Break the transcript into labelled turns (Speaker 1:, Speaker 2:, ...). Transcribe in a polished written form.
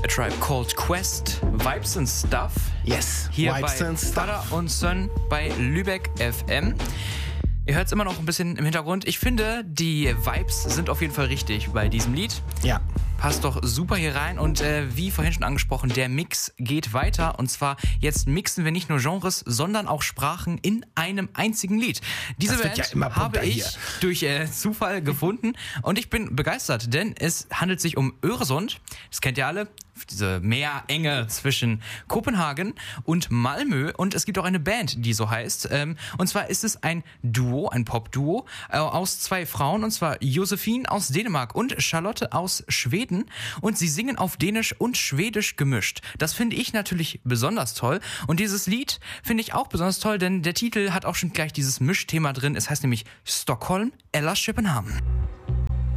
Speaker 1: A Tribe Called Quest, Vibes and Stuff.
Speaker 2: Yes,
Speaker 1: hier
Speaker 2: Vibes
Speaker 1: bei
Speaker 2: and Stuff.
Speaker 1: Vater und Son bei Lübeck FM. Ihr hört es immer noch ein bisschen im Hintergrund. Ich finde, die Vibes sind auf jeden Fall richtig bei diesem Lied.
Speaker 2: Ja.
Speaker 1: Passt doch super hier rein und wie vorhin schon angesprochen, der Mix geht weiter und zwar jetzt mixen wir nicht nur Genres, sondern auch Sprachen in einem einzigen Lied. Diese
Speaker 2: Das wird
Speaker 1: Band
Speaker 2: ja immer
Speaker 1: habe
Speaker 2: bunter
Speaker 1: ich
Speaker 2: hier.
Speaker 1: durch Zufall gefunden und ich bin begeistert, denn es handelt sich um Öresund. Das kennt ihr alle, diese Meerenge zwischen Kopenhagen und Malmö und es gibt auch eine Band, die so heißt. Und zwar ist es ein Duo, ein Pop-Duo aus zwei Frauen und zwar Josephine aus Dänemark und Charlotte aus Schweden und sie singen auf Dänisch und Schwedisch gemischt. Das finde ich natürlich besonders toll und dieses Lied finde ich auch besonders toll, denn der Titel hat auch schon gleich dieses Mischthema drin. Es heißt nämlich Stockholm eller Köpenhamn.